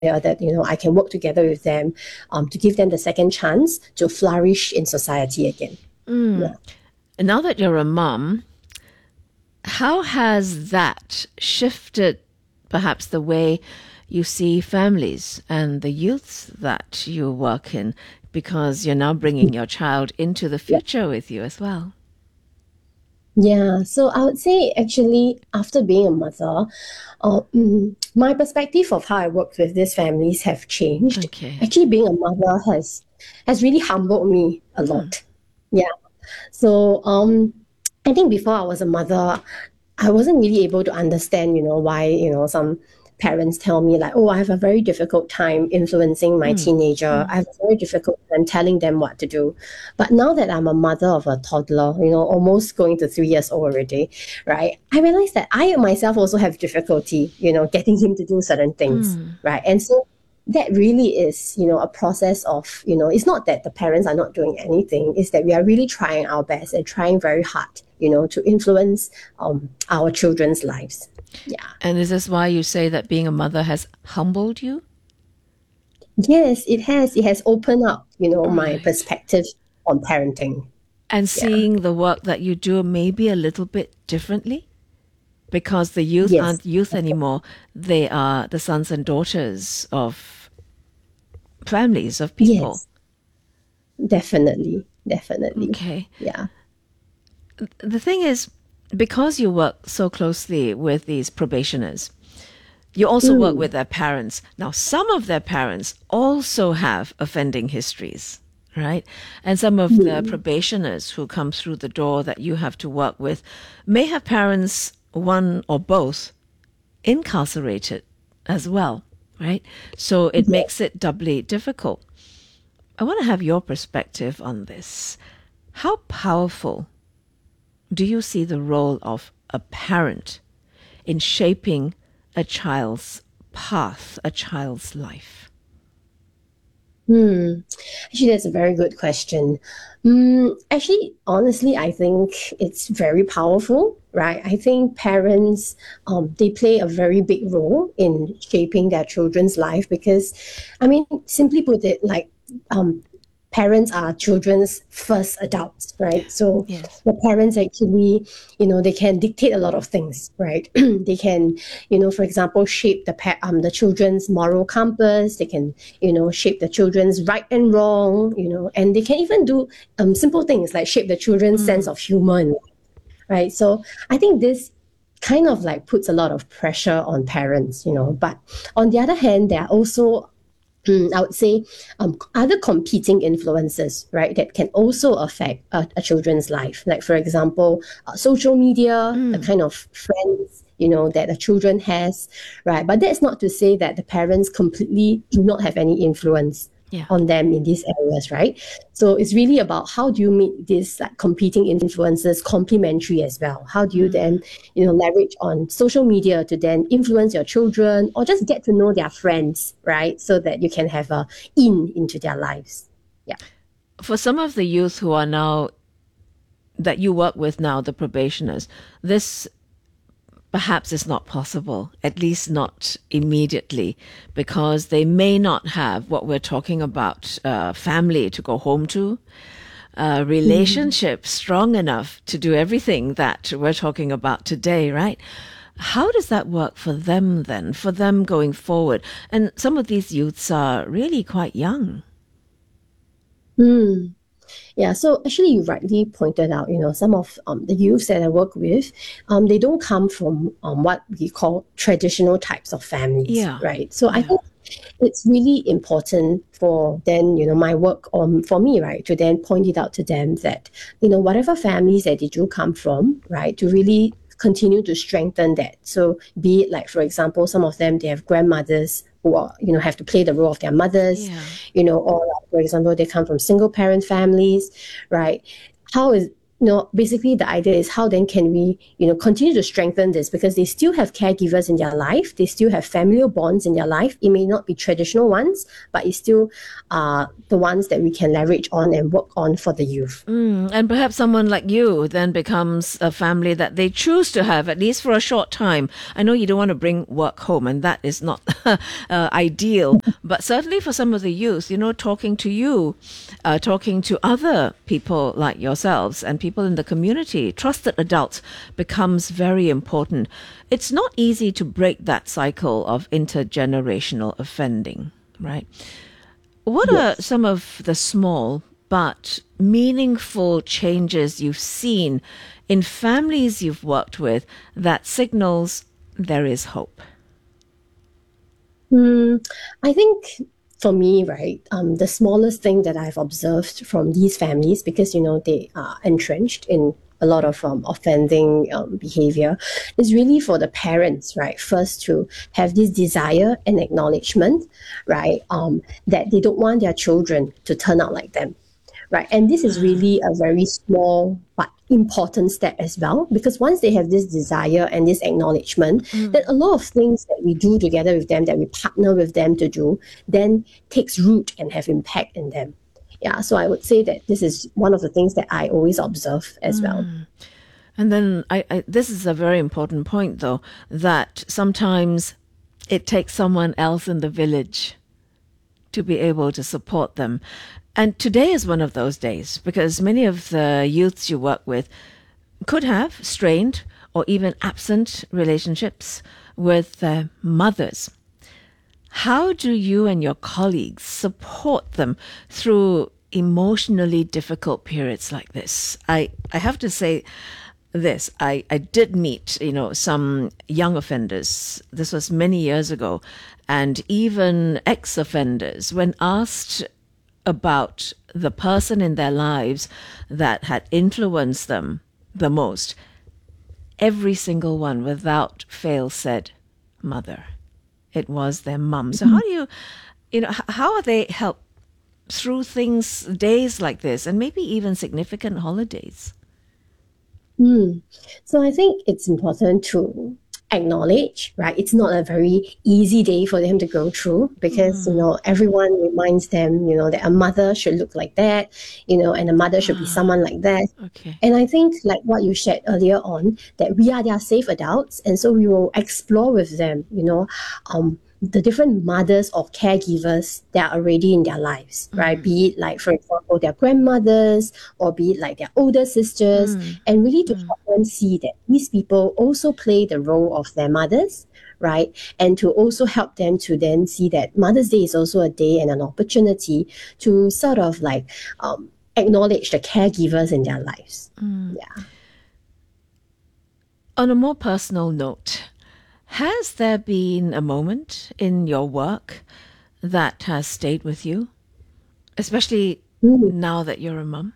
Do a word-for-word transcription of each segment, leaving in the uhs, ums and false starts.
that, you know, I can work together with them um, to give them the second chance to flourish in society again. Mm. Yeah. And now that you're a mom, how has that shifted perhaps the way you see families and the youths that you work in, because you're now bringing your child into the future with you as well? Yeah, so I would say actually after being a mother, uh, mm, my perspective of how I work with these families have changed. Okay. Actually, being a mother has has really humbled me a Mm. lot. Yeah. So um, I think before I was a mother, I wasn't really able to understand, you know, why, you know, some parents tell me like, oh, I have a very difficult time influencing my Mm. teenager. I have a very difficult time telling them what to do. But now that I'm a mother of a toddler, you know, almost going to three years old already, right? I realized that I myself also have difficulty, you know, getting him to do certain things, Mm. right? And so that really is, you know, a process of, you know, it's not that the parents are not doing anything, it's that we are really trying our best and trying very hard, you know, to influence um, our children's lives. Yeah. And is this why you say that being a mother has humbled you? Yes, it has. It has opened up, you know, my Right. perspective on parenting. And Yeah. seeing the work that you do maybe a little bit differently? Because the youth Yes. aren't youth anymore. They are the sons and daughters of families, of people. Yes. Definitely. Definitely. Okay. Yeah. The thing is, because you work so closely with these probationers, you also work Mm. with their parents. Now, some of their parents also have offending histories, right? And some of the Mm. probationers who come through the door that you have to work with may have parents, one or both, incarcerated as well, right? So it Yeah. makes it doubly difficult. I want to have your perspective on this. How powerful do you see the role of a parent in shaping a child's path, a child's life? Hmm. Actually, that's a very good question. Mm, actually, honestly, I think it's very powerful, right? I think parents, um, they play a very big role in shaping their children's life because, I mean, simply put it, like, um, parents are children's first adults, right? So Yes. the parents actually, you know, they can dictate a lot of things, right? They can, you know, for example, shape the pa- um the children's moral compass. They can, you know, shape the children's right and wrong, you know, and they can even do um simple things like shape the children's sense Mm. of humor, right? So I think this kind of like puts a lot of pressure on parents, you know. But on the other hand, there are also Mm, I would say um, other competing influences, right, that can also affect a, a children's life. Like, for example, uh, social media, the Mm. kind of friends, you know, that the children has, right? But that's not to say that the parents completely do not have any influence Yeah. on them in these areas, right? So it's really about how do you meet these like competing influences complementary as well? How do you Mm. then, you know, leverage on social media to then influence your children or just get to know their friends, right? So that you can have a in into their lives. Yeah. For some of the youth who are now, that you work with now, the probationers, this perhaps is not possible, at least not immediately, because they may not have what we're talking about, uh, family to go home to, a Mm. relationship strong enough to do everything that we're talking about today, right? How does that work for them then, for them going forward? And some of these youths are really quite young. Mm. Yeah, so actually, you rightly pointed out, you know, some of um, the youths that I work with, um, they don't come from um, what we call traditional types of families, Yeah, right? So I yeah. think it's really important for then, you know, my work um, for me, right, to then point it out to them that, you know, whatever families that they do come from, right, to really continue to strengthen that. So be it like, for example, some of them, they have grandmothers who are, you know, have to play the role of their mothers, Yeah. you know, or like, for example, they come from single parent families, right? How is you know, basically the idea is how then can we, you know, continue to strengthen this, because they still have caregivers in their life, they still have familial bonds in their life. It may not be traditional ones, but it's still uh, the ones that we can leverage on and work on for the youth. Mm, and perhaps someone like you then becomes a family that they choose to have, at least for a short time. I know you don't want to bring work home, and that is not uh, ideal, but certainly for some of the youth, you know, talking to you, uh, talking to other people like yourselves and people in the community, trusted adults, becomes very important. It's not easy to break that cycle of intergenerational offending, right? What Yes. are some of the small but meaningful changes you've seen in families you've worked with that signals there is hope? Mm, I think for me, right, um, the smallest thing that I've observed from these families, because, you know, they are entrenched in a lot of um, offending um, behavior, is really for the parents, right, first to have this desire and acknowledgement, right, um, that they don't want their children to turn out like them. Right. And this is really a very small but important step as well, because once they have this desire and this acknowledgement, mm. then a lot of things that we do together with them, that we partner with them to do, then takes root and have impact in them. Yeah. So I would say that this is one of the things that I always observe as mm. well. And then I, I, this is a very important point, though, that sometimes it takes someone else in the village to be able to support them. And today is one of those days, because many of the youths you work with could have strained or even absent relationships with their mothers. How do you and your colleagues support them through emotionally difficult periods like this? I, I have to say this. I, I did meet, you know, some young offenders. This was many years ago. And even ex-offenders, when asked about the person in their lives that had influenced them the most, every single one without fail said mother. It was their mum. So how do you, you know, how are they helped through things, days like this, and maybe even significant holidays? Mm. So I think it's important to acknowledge, right? It's not a very easy day for them to go through, because, mm. you know, everyone reminds them, you know, that a mother should look like that, you know, and a mother should be someone like that. Okay. And I think, like what you shared earlier on, that we are their safe adults. And so we will explore with them, you know, um, the different mothers or caregivers that are already in their lives, right? Mm. Be it like, for example, their grandmothers, or be it like their older sisters, mm. and really to mm. help them see that these people also play the role of their mothers, right? And to also help them to then see that Mother's Day is also a day and an opportunity to sort of like um, acknowledge the caregivers in their lives. Mm. Yeah. On a more personal note, has there been a moment in your work that has stayed with you, especially mm. now that you're a mum?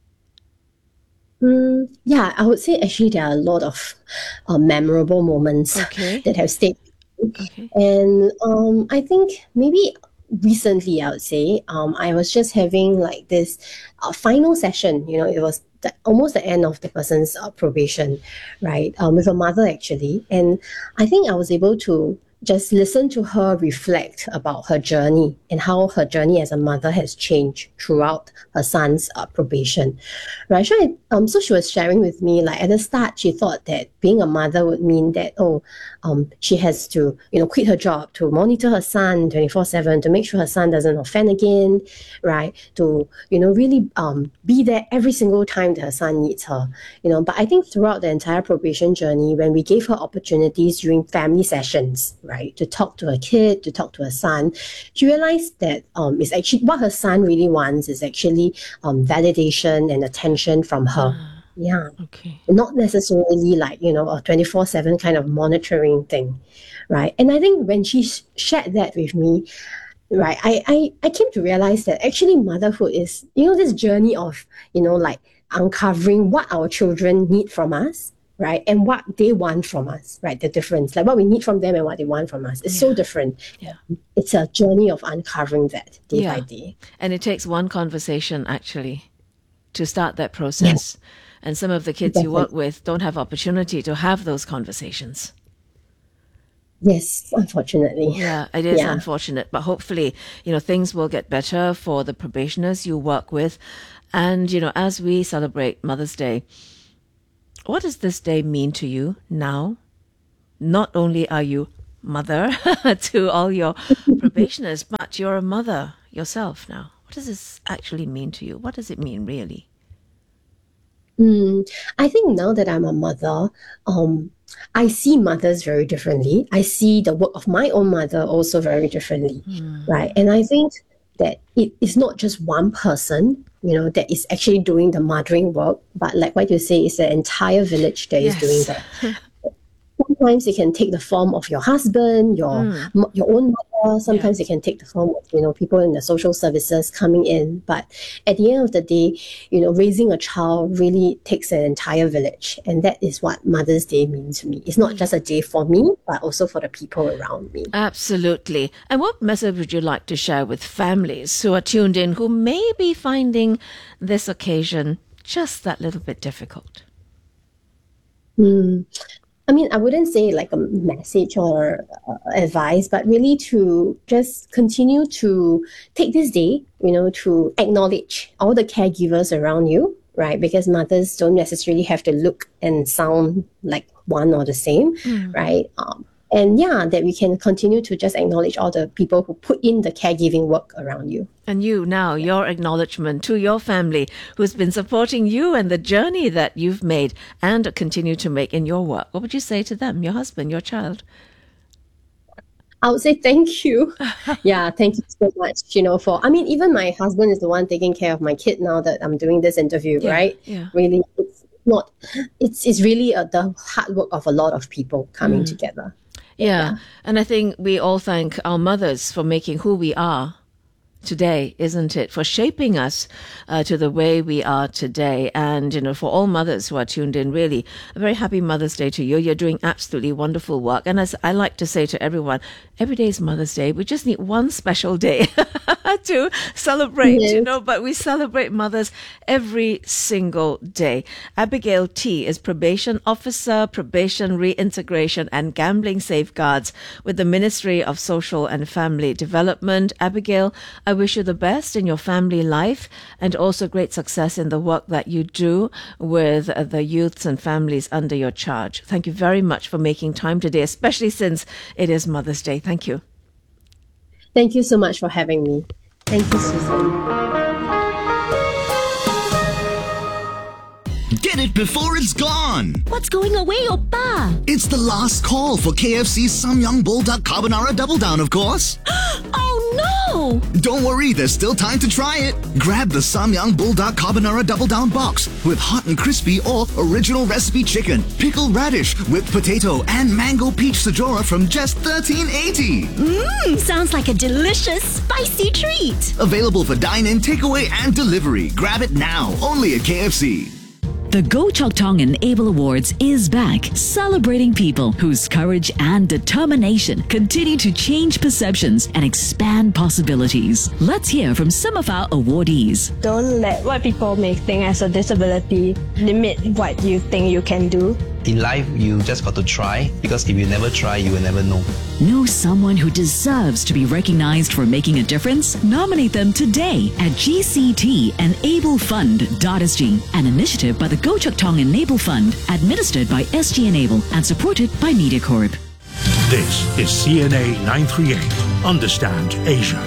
Mm, yeah, I would say actually there are a lot of uh, memorable moments okay. that have stayed. Okay. And um, I think maybe recently, I would say, um, I was just having like this uh, final session, you know, it was the, almost the end of the person's uh, probation, right, um, with a mother actually. And I think I was able to just listen to her reflect about her journey and how her journey as a mother has changed throughout her son's uh, probation, right? So, I, um, so she was sharing with me, like at the start, she thought that being a mother would mean that, oh, um, she has to, you know, quit her job to monitor her son twenty-four seven, to make sure her son doesn't offend again, right? To, you know, really um, be there every single time that her son needs her, you know. But I think throughout the entire probation journey, when we gave her opportunities during family sessions, right, to talk to her kid, to talk to her son, she realized that um, it's actually what her son really wants is actually um, validation and attention from her. Uh, yeah. Okay. Not necessarily like, you know, a twenty-four seven kind of monitoring thing, right? And I think when she sh- shared that with me, right, I, I, I came to realize that actually motherhood is, you know, this journey of, you know, like uncovering what our children need from us, right? And what they want from us, right? The difference, like what we need from them and what they want from us is yeah. so different. Yeah. It's a journey of uncovering that day yeah. by day. And it takes one conversation actually to start that process. Yeah. And some of the kids you work with don't have opportunity to have those conversations. Yes, unfortunately. Yeah, it is Yeah. unfortunate, but hopefully, you know, things will get better for the probationers you work with. And, you know, as we celebrate Mother's Day, what does this day mean to you now? Not only are you mother to all your probationers, but you're a mother yourself now. What does this actually mean to you? What does it mean really? Mm, I think now that I'm a mother, um, I see mothers very differently. I see the work of my own mother also very differently, Mm. right? And I think that it is not just one person, you know, that is actually doing the mothering work, but like what you say, it's the entire village that Yes. is doing that. Sometimes it can take the form of your husband, your Mm. mo- your own mother. Sometimes it can take the form of, you know, people in the social services coming in. But at the end of the day, you know, raising a child really takes an entire village, and that is what Mother's Day means to me. It's not just a day for me, but also for the people around me. Absolutely. And what message would you like to share with families who are tuned in who may be finding this occasion just that little bit difficult? Mm. I mean, I wouldn't say like a message or uh, advice, but really to just continue to take this day, you know, to acknowledge all the caregivers around you, right? Because mothers don't necessarily have to look and sound like one or the same, Mm. right? Um, and yeah, that we can continue to just acknowledge all the people who put in the caregiving work around you. And you now, your acknowledgement to your family who's been supporting you and the journey that you've made and continue to make in your work. What would you say to them, your husband, your child? I would say thank you. Yeah, thank you so much, you know, for, I mean, even my husband is the one taking care of my kid now that I'm doing this interview, Yeah, right? yeah. Really, it's not, it's, it's really a, the hard work of a lot of people coming Mm. together. Yeah. And I think we all thank our mothers for making who we are today, isn't it? For shaping us uh, to the way we are today. And, you know, for all mothers who are tuned in, really, a very happy Mother's Day to you. You're doing absolutely wonderful work. And as I like to say to everyone, every day is Mother's Day. We just need one special day to celebrate, Yes. you know, but we celebrate mothers every single day. Abigail T is probation officer, probation reintegration and gambling safeguards with the Ministry of Social and Family Development. Abigail, I wish you the best in your family life and also great success in the work that you do with uh, the youths and families under your charge. Thank you very much for making time today, especially since it is Mother's Day. Thank you. Thank you so much for having me. Thank you, Susan. Get it before it's gone! What's going away, Oppa? It's the last call for K F C's Samyang Bulldog Carbonara Double Down, of course. Oh no! Don't worry, there's still time to try it. Grab the Samyang Bulldog Carbonara Double Down box with hot and crispy or original recipe chicken, pickled radish, whipped potato, and mango peach sajora from just thirteen eighty. Mmm, sounds like a delicious, spicy treat. Available for dine-in, takeaway, and delivery. Grab it now, only at K F C. The Go Chok Tong Enable Awards is back, celebrating people whose courage and determination continue to change perceptions and expand possibilities. Let's hear from some of our awardees. Don't let what people may think as a disability limit what you think you can do. In life, you just got to try, because if you never try, you will never know. Know someone who deserves to be recognized for making a difference? Nominate them today at G C T Enable Fund dot S G, an initiative by the Go Chok Tong Enable Fund, administered by S G Enable and supported by MediaCorp. This is C N A nine thirty-eight. Understand Asia.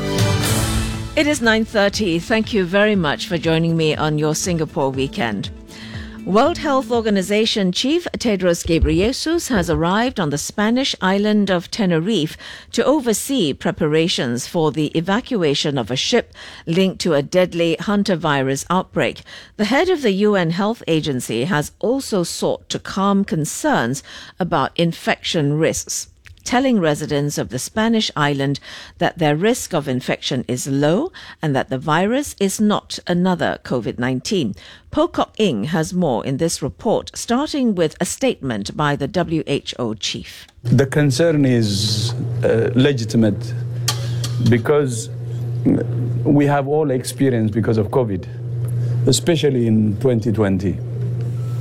It is nine thirty. Thank you very much for joining me on your Singapore weekend. World Health Organization Chief Tedros Ghebreyesus has arrived on the Spanish island of Tenerife to oversee preparations for the evacuation of a ship linked to a deadly hantavirus outbreak. The head of the U N Health Agency has also sought to calm concerns about infection risks, telling residents of the Spanish island that their risk of infection is low and that the virus is not another COVID nineteen. Pocock Ing has more in this report, starting with a statement by the W H O chief. The concern is uh, legitimate because we have all experienced because of COVID, especially in twenty twenty.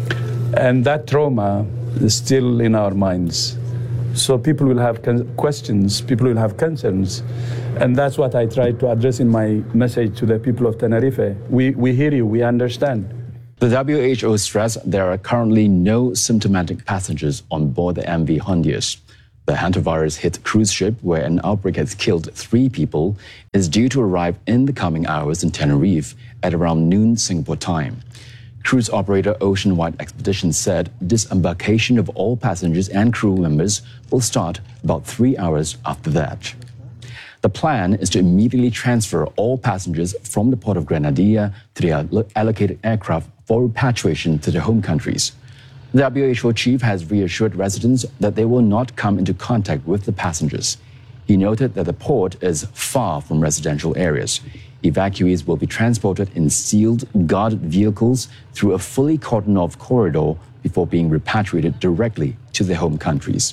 And that trauma is still in our minds. So people will have questions, people will have concerns. And that's what I try to address in my message to the people of Tenerife. We, we hear you, we understand. The W H O stressed there are currently no symptomatic passengers on board the M V Hondius. The hantavirus-hit cruise ship, where an outbreak has killed three people, is due to arrive in the coming hours in Tenerife at around noon Singapore time. Cruise operator Ocean Wide Expeditions said disembarkation of all passengers and crew members will start about three hours after that. The plan is to immediately transfer all passengers from the port of Grenadilla to the allocated aircraft for repatriation to their home countries. The W H O chief has reassured residents that they will not come into contact with the passengers. He noted that the port is far from residential areas. Evacuees will be transported in sealed, guarded vehicles through a fully cordoned-off corridor before being repatriated directly to their home countries.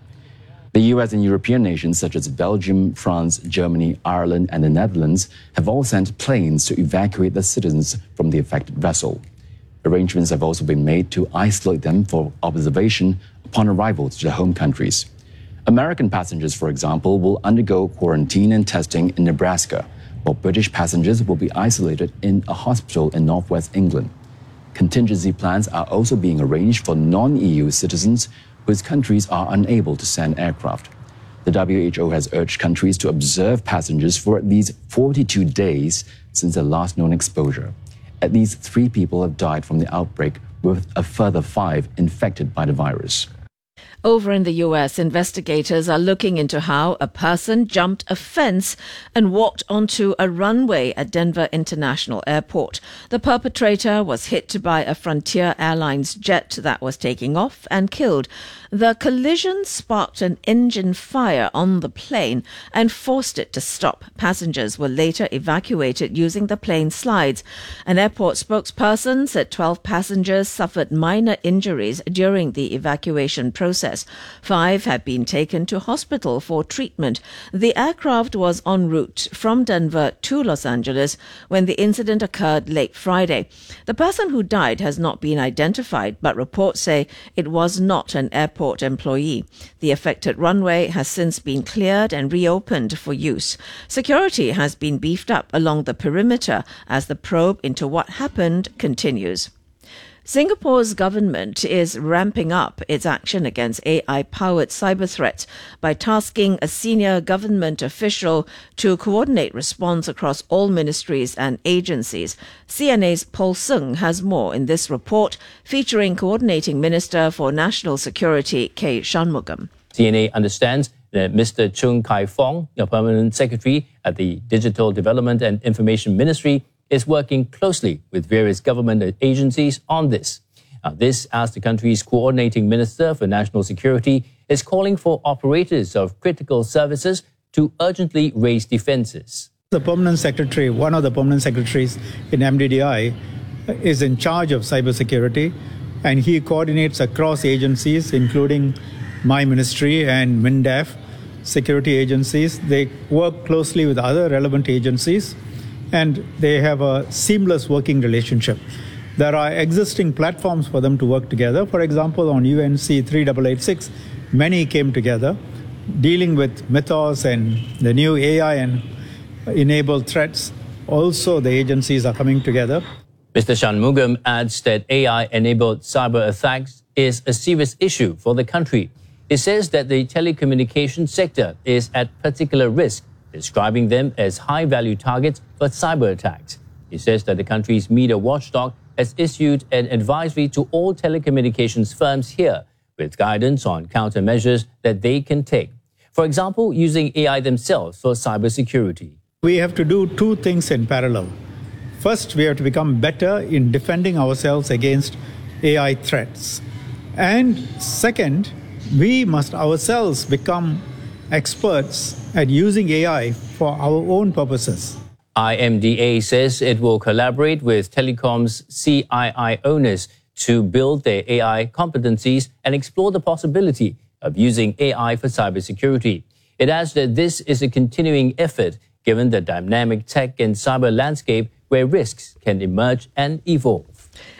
The U S and European nations such as Belgium, France, Germany, Ireland, and the Netherlands have all sent planes to evacuate the citizens from the affected vessel. Arrangements have also been made to isolate them for observation upon arrival to their home countries. American passengers, for example, will undergo quarantine and testing in Nebraska, while British passengers will be isolated in a hospital in northwest England. Contingency plans are also being arranged for non-E U citizens whose countries are unable to send aircraft. The W H O has urged countries to observe passengers for at least forty-two days since their last known exposure. At least three people have died from the outbreak, with a further five infected by the virus. Over in the U S, investigators are looking into how a person jumped a fence and walked onto a runway at Denver International Airport. The perpetrator was hit by a Frontier Airlines jet that was taking off and killed. The collision sparked an engine fire on the plane and forced it to stop. Passengers were later evacuated using the plane slides. An airport spokesperson said twelve passengers suffered minor injuries during the evacuation process. Five had been taken to hospital for treatment. The aircraft was en route from Denver to Los Angeles when the incident occurred late Friday. The person who died has not been identified, but reports say it was not an airport employee. The affected runway has since been cleared and reopened for use. Security has been beefed up along the perimeter as the probe into what happened continues. Singapore's government is ramping up its action against A I-powered cyber threats by tasking a senior government official to coordinate response across all ministries and agencies. C N A's Paul Sung has more in this report, featuring Coordinating Minister for National Security, K. Shanmugam. C N A understands that Mister Chung Kai-Fong, the Permanent Secretary at the Digital Development and Information Ministry, is working closely with various government agencies on this. Now, this as the country's coordinating minister for national security is calling for operators of critical services to urgently raise defenses. The permanent secretary, one of the permanent secretaries in M D D I, is in charge of cybersecurity, and he coordinates across agencies, including my ministry and MINDEF, security agencies. They work closely with other relevant agencies, and they have a seamless working relationship. There are existing platforms for them to work together. For example, on U N C three eight eight six, many came together dealing with Mythos and the new A I and enabled threats. Also, the agencies are coming together. Mister Shanmugam adds that A I-enabled cyber attacks is a serious issue for the country. He says that the telecommunications sector is at particular risk, describing them as high-value targets for cyber attacks. He says that the country's media watchdog has issued an advisory to all telecommunications firms here with guidance on countermeasures that they can take. For example, using A I themselves for cybersecurity. We have to do two things in parallel. First, we have to become better in defending ourselves against A I threats. And second, we must ourselves become experts at using A I for our own purposes. I M D A says it will collaborate with telecom's C I I owners to build their A I competencies and explore the possibility of using A I for cybersecurity. It adds that this is a continuing effort given the dynamic tech and cyber landscape where risks can emerge and evolve.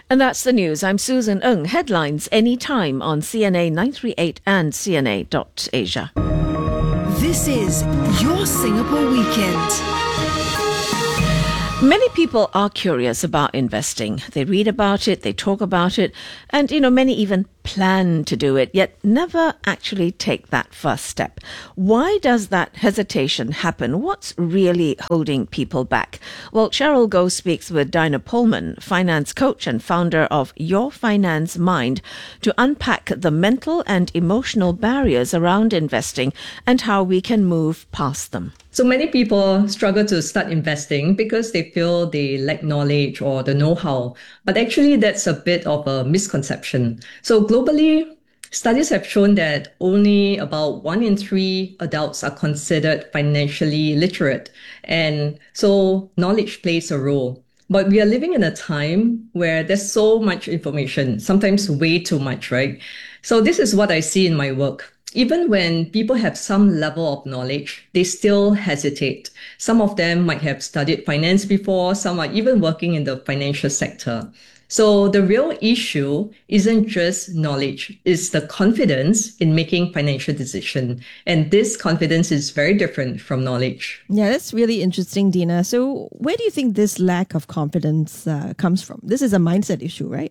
And that's the news. I'm Susan Ng. Headlines anytime on C N A nine three eight and C N A dot asia. This is Your Singapore Weekend. Many people are curious about investing. They read about it, they talk about it, and, you know, many even plan to do it, yet never actually take that first step. Why does that hesitation happen? What's really holding people back? Well, Cheryl Goh speaks with Dinah Pullman, finance coach and founder of Your Finance Mind, to unpack the mental and emotional barriers around investing and how we can move past them. So many people struggle to start investing because they feel they lack knowledge or the know-how. But actually, that's a bit of a misconception. So globally, studies have shown that only about one in three adults are considered financially literate. And so knowledge plays a role. But we are living in a time where there's so much information, sometimes way too much, right? So this is what I see in my work. Even when people have some level of knowledge, they still hesitate. Some of them might have studied finance before, some are even working in the financial sector. So the real issue isn't just knowledge, it's the confidence in making financial decisions. And this confidence is very different from knowledge. Yeah, that's really interesting, Dina. So where do you think this lack of confidence uh, comes from? This is a mindset issue, right?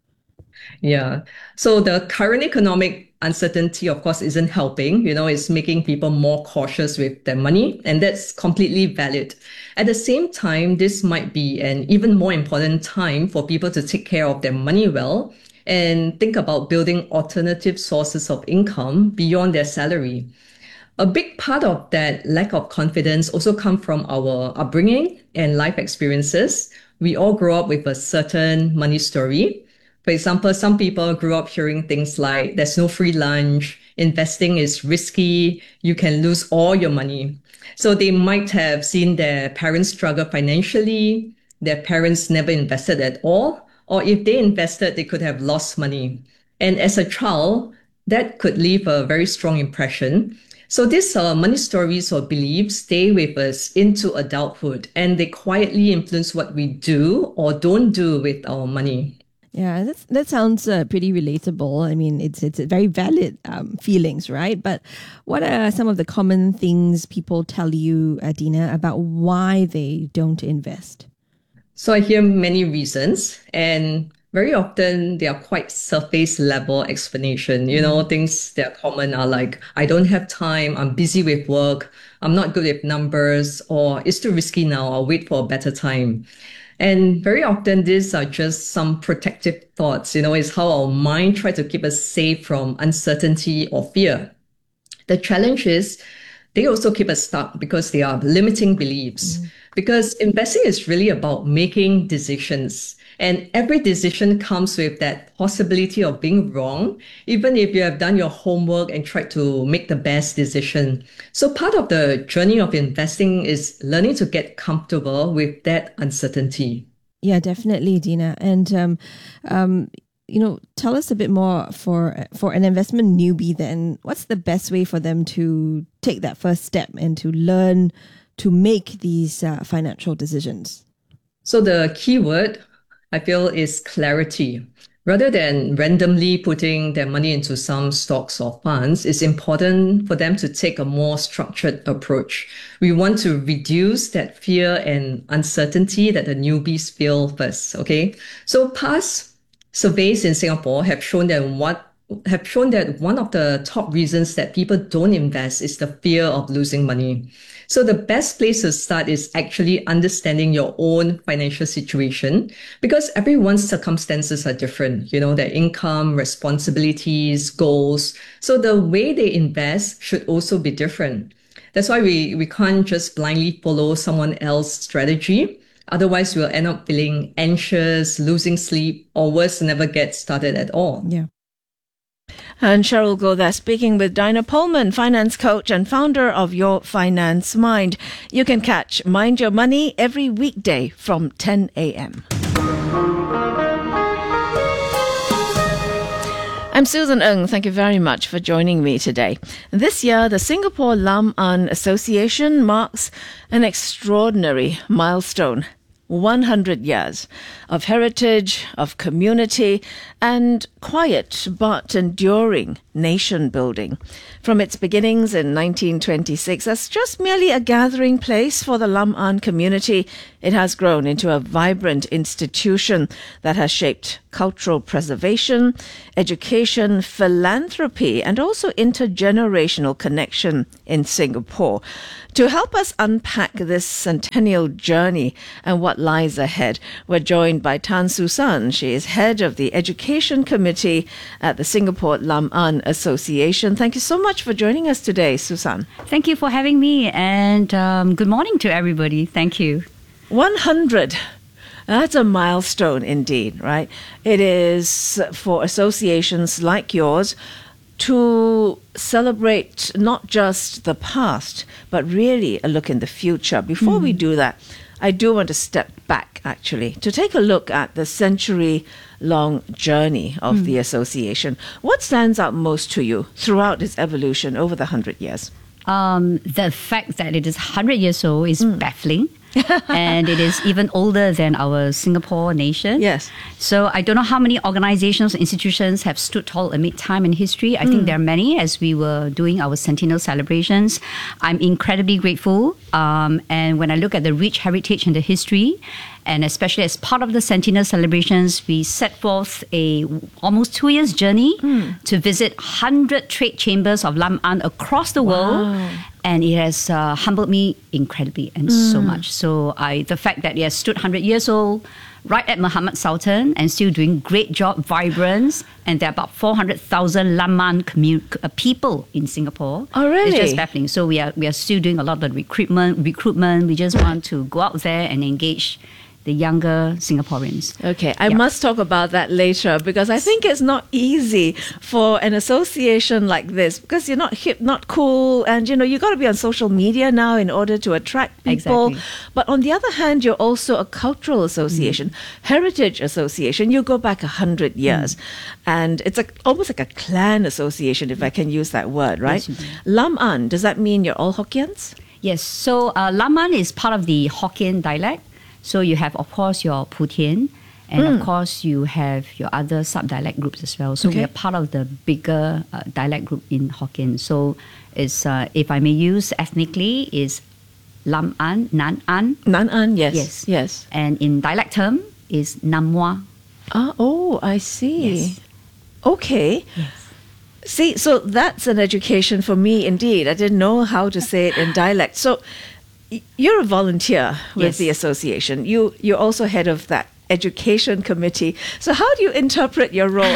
Yeah. So the current economic uncertainty, of course, isn't helping. You know, it's making people more cautious with their money, and that's completely valid. At the same time, this might be an even more important time for people to take care of their money well and think about building alternative sources of income beyond their salary. A big part of that lack of confidence also comes from our upbringing and life experiences. We all grow up with a certain money story. For example, some people grew up hearing things like, there's no free lunch, investing is risky, you can lose all your money. So they might have seen their parents struggle financially, their parents never invested at all, or if they invested, they could have lost money. And as a child, that could leave a very strong impression. So these uh, money stories or beliefs stay with us into adulthood, and they quietly influence what we do or don't do with our money. Yeah, that's, that sounds uh, pretty relatable. I mean, it's it's very valid um, feelings, right? But what are some of the common things people tell you, uh, Dina, about why they don't invest? So I hear many reasons, and very often they are quite surface level explanation. You know, things that are common are like, I don't have time, I'm busy with work, I'm not good with numbers, or it's too risky now, I'll wait for a better time. And very often these are just some protective thoughts, you know, it's how our mind tries to keep us safe from uncertainty or fear. The challenge is they also keep us stuck because they are limiting beliefs. Mm. Because investing is really about making decisions. And every decision comes with that possibility of being wrong, even if you have done your homework and tried to make the best decision. So part of the journey of investing is learning to get comfortable with that uncertainty. Yeah, definitely, Dina. And, um, um, you know, tell us a bit more for for an investment newbie then. What's the best way for them to take that first step and to learn to make these uh, financial decisions? So the key word I feel is clarity. Rather than randomly putting their money into some stocks or funds, it's important for them to take a more structured approach. We want to reduce that fear and uncertainty that the newbies feel first, okay? So past surveys in Singapore have shown that what have shown that one of the top reasons that people don't invest is the fear of losing money. So the best place to start is actually understanding your own financial situation, because everyone's circumstances are different, you know, their income, responsibilities, goals. So the way they invest should also be different. That's why we, we can't just blindly follow someone else's strategy. Otherwise, we'll end up feeling anxious, losing sleep, or worse, never get started at all. Yeah. And Cheryl Goh there speaking with Dinah Pullman, finance coach and founder of Your Finance Mind. You can catch Mind Your Money every weekday from ten a.m. I'm Susan Ng. Thank you very much for joining me today. This year, the Singapore Lam An Association marks an extraordinary milestone. one hundred years of heritage, of community, and quiet but enduring nation building. From its beginnings in nineteen twenty-six as just merely a gathering place for the Lam An community, it has grown into a vibrant institution that has shaped cultural preservation, education, philanthropy, and also intergenerational connection in Singapore. To help us unpack this centennial journey and what lies ahead, we're joined by Tan Susan. She is head of the Education Committee at the Singapore Lam An Association. Thank you so much for joining us today, Susan. Thank you for having me, and um, good morning to everybody. Thank you. one hundred. That's a milestone indeed, right? It is for associations like yours to celebrate not just the past, but really a look in the future. Before mm. we do that, I do want to step back, actually, to take a look at the century-long journey of mm. the association. What stands out most to you throughout its evolution over the hundred years? Um, the fact that it is one hundred years old is mm. baffling. And it is even older than our Singapore nation. Yes. So I don't know how many organizations or institutions have stood tall amid time and history. I mm. think there are many as we were doing our centennial celebrations. I'm incredibly grateful. Um, and when I look at the rich heritage and the history, and especially as part of the centennial celebrations, we set forth a almost two years journey mm. to visit one hundred trade chambers of Lam An across the world. Wow. And it has uh, humbled me incredibly and mm. so much. So I, the fact that it has stood one hundred years old, right at Muhammad Sultan, and still doing great job, vibrance, and there are about four hundred thousand Lam An commun- uh, people in Singapore. Oh, really? It's just baffling. So we are we are still doing a lot of recruitment. Recruitment. We just want to go out there and engage the younger Singaporeans. Okay, I yeah. must talk about that later, because I think it's not easy for an association like this, because you're not hip, not cool, and you know, you got to be on social media now in order to attract people. Exactly. But on the other hand, you're also a cultural association, mm. heritage association. You go back a hundred years, mm. and it's a, almost like a clan association, if I can use that word, right? Yes, Lam An, does that mean you're all Hokkiens? Yes, so uh, Lam An is part of the Hokkien dialect. So you have, of course, your Putian, and mm. of course you have your other sub-dialect groups as well. So okay. we are part of the bigger uh, dialect group in Hokkien. So it's, uh, if I may use ethnically, is Lam An, Nan An. Nan An, yes. Yes. Yes. And in dialect term is Nam Mua. Ah, oh, I see. Yes. Okay. Yes. See, so that's an education for me indeed. I didn't know how to say it in dialect. So you're a volunteer with yes. the association. You, you're also head of that education committee. So how do you interpret your role?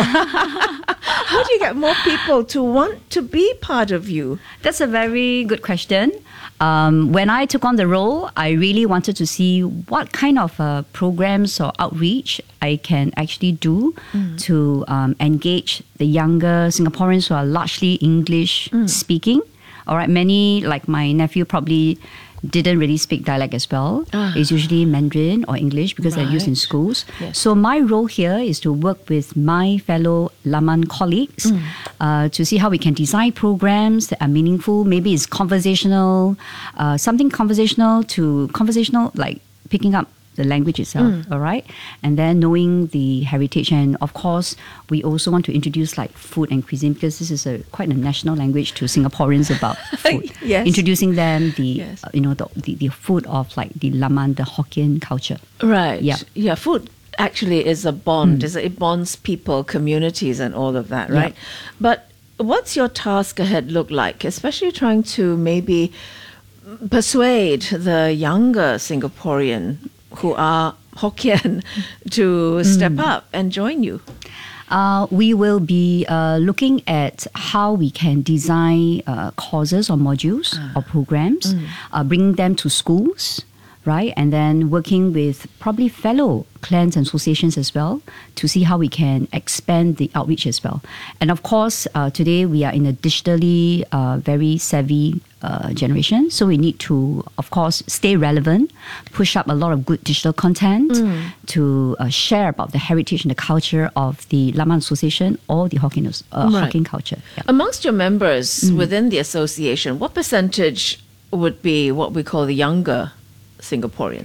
How do you get more people to want to be part of you? That's a very good question. Um, when I took on the role, I really wanted to see what kind of uh, programs or outreach I can actually do mm. to um, engage the younger Singaporeans who are largely English mm. speaking. All right, many, like my nephew, probably didn't really speak dialect as well. Ah. It's usually Mandarin or English because right. they're used in schools. Yes. So my role here is to work with my fellow Lam An colleagues mm. uh, to see how we can design programs that are meaningful. Maybe it's conversational, uh, something conversational to conversational, like picking up the language itself, mm. all right? And then knowing the heritage. And of course, we also want to introduce like food and cuisine, because this is a quite a national language to Singaporeans about food. Yes. Introducing them the, yes. uh, you know, the, the, the food of like the Lam An, the Hokkien culture. Right. Yeah. Yeah, food actually is a bond. Mm. It bonds people, communities and all of that, right? Yeah. But what's your task ahead look like, especially trying to maybe persuade the younger Singaporean who are Hokkien to step mm. up and join you? Uh, we will be uh, looking at how we can design uh, courses or modules ah. or programs, mm. uh, bringing them to schools, right? And then working with probably fellow clans and associations as well to see how we can expand the outreach as well. And of course, uh, today we are in a digitally uh, very savvy uh, generation. So we need to, of course, stay relevant, push up a lot of good digital content mm. to uh, share about the heritage and the culture of the Lam An Association or the Hokkien, uh, right. Hokkien culture. Yeah. Amongst your members mm. within the association, what percentage would be what we call the younger Singaporean?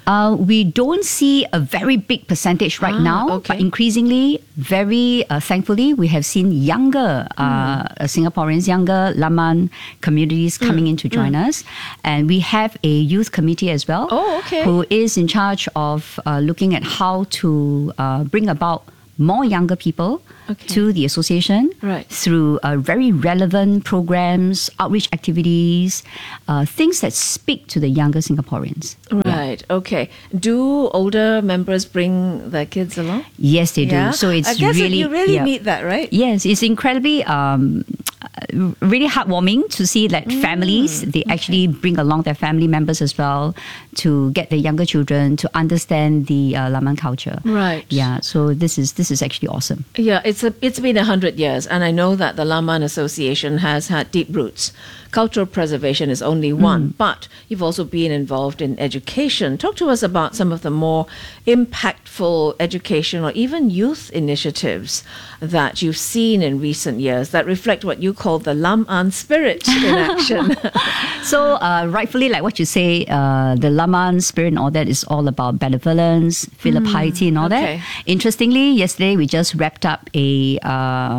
Uh, we don't see a very big percentage right Ah, now, okay. but increasingly, very uh, thankfully, we have seen younger uh, Singaporeans, younger Laman communities coming in to join us. And we have a youth committee as well, Oh, okay. who is in charge of uh, looking at how to uh, bring about more younger people Okay. to the association Right. through uh, very relevant programs, outreach activities, uh, things that speak to the younger Singaporeans. Right. Okay. Do older members bring their kids along? Yes, they do. Yeah? So it's I guess really you really yeah. need that, right? Yes, it's incredibly um, uh, really heartwarming to see that Mm, families they actually bring along their family members as well to get the younger children to understand the uh, Laman culture. Right. Yeah. So this is this is actually awesome. Yeah, it's a it's been a hundred years, and I know that the Laman Association has had deep roots. Cultural preservation is only one, but you've also been involved in education. Talk to us about some of the more impactful education or even youth initiatives that you've seen in recent years that reflect what you call the Laman spirit in action. So, uh, rightfully, like what you say, uh, the Laman spirit and all that is all about benevolence, filial piety, and all okay. that. Interestingly, yesterday we just wrapped up a uh,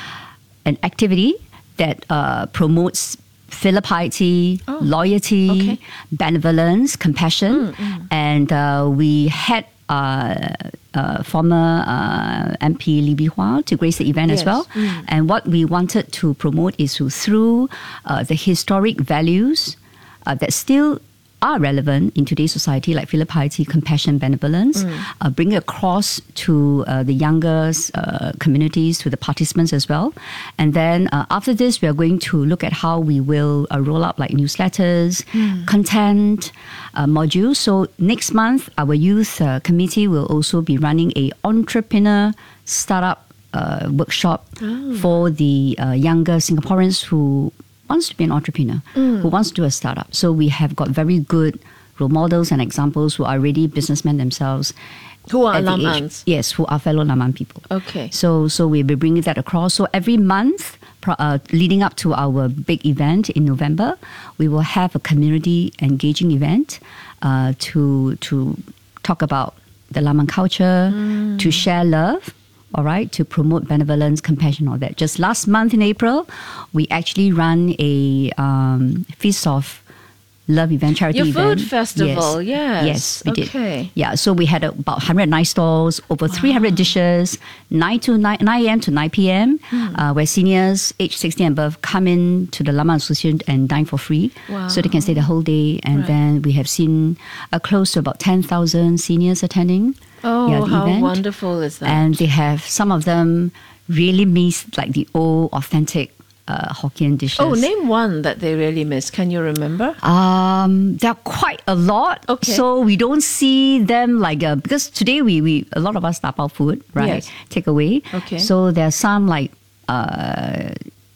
an activity that uh, promotes filial piety, Oh, loyalty, okay. benevolence, compassion, and uh, we had. Uh, uh, former uh, M P Lee Bee Hua to grace the event Yes. as well. Mm. And what we wanted to promote is to, through uh, the historic values uh, that still are relevant in today's society, like filial piety, compassion, benevolence, Mm. uh, bring it across to uh, the younger uh, communities, to the participants as well. And then uh, after this, we are going to look at how we will uh, roll out like newsletters, Mm. content, uh, modules. So next month, our youth uh, committee will also be running a entrepreneur startup uh, workshop Oh. for the uh, younger Singaporeans who wants to be an entrepreneur, Mm. who wants to do a startup. So we have got very good role models and examples who are already businessmen themselves. Who are at the age- Lamans? Yes, who are fellow Laman people. Okay. So, so we'll be bringing that across. So every month, pro- uh, leading up to our big event in November, we will have a community engaging event uh, to to talk about the Laman culture, Mm. to share love. All right, to promote benevolence, compassion, all that. Just last month in April, we actually ran a um, Feast of Love event, charity Your event. food festival, yes. Yes, we did. Okay. Yeah, so we had about one hundred nine stalls, over three hundred dishes, nine to nine a.m. to nine p.m., Hmm. uh, where seniors aged sixty and above come in to the Laman Association and dine for free. Wow. So they can stay the whole day. And Right. then we have seen uh, close to about ten thousand seniors attending. Oh, yeah, the how event. wonderful is that? And they have, some of them really miss like the old authentic uh, Hokkien dishes. Oh, name one that they really miss. Can you remember? Um, there are quite a lot. Okay. So we don't see them like uh, because today we, we a lot of us tap out food, right? Yes. Take away. Okay. So there are some like uh,